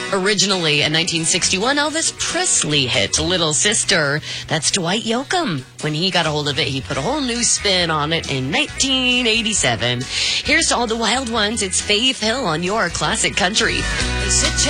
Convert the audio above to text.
Originally a 1961 Elvis Presley hit, Little Sister. That's Dwight Yoakam. When he got a hold of it, he put a whole new spin on it in 1987. Here's to all the wild ones. It's Faith Hill on your classic country.